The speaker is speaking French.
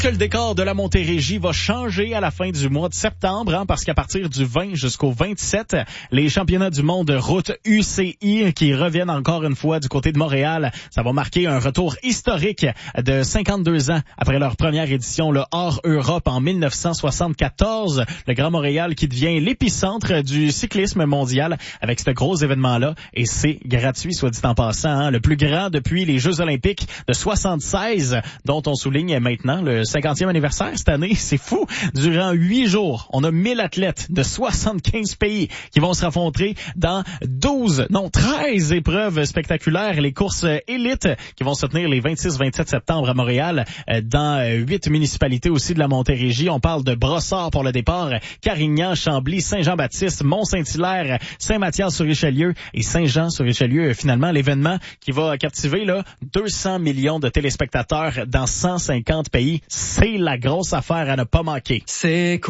que le décor de la Montérégie va changer à la fin du mois de septembre, parce qu'à partir du 20 jusqu'au 27, les championnats du monde route UCI qui reviennent encore une fois du côté de Montréal, ça va marquer un retour historique de 52 ans après leur première édition, le hors Europe en 1974. Le Grand Montréal qui devient l'épicentre du cyclisme mondial avec ce gros événement-là, et c'est gratuit, soit dit en passant, le plus grand depuis les Jeux olympiques de 76, dont on souligne maintenant le 50e anniversaire cette année. C'est fou! Durant 8 jours, on a 1000 athlètes de 75 pays qui vont se rencontrer dans 13 épreuves spectaculaires. Les courses élites qui vont se tenir les 26-27 septembre à Montréal, dans 8 municipalités aussi de la Montérégie. On parle de Brossard pour le départ, Carignan, Chambly, Saint-Jean-Baptiste, Mont-Saint-Hilaire, Saint-Mathias-sur-Richelieu et Saint-Jean-sur-Richelieu. Finalement, l'événement qui va captiver 200 millions de téléspectateurs dans 150 pays. C'est la grosse affaire à ne pas manquer. C'est